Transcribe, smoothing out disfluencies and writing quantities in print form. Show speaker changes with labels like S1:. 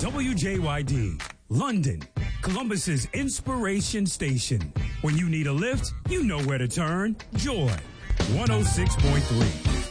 S1: WJYD, London, Columbus's inspiration station. When you need a lift, you know where to turn. Joy, 106.3.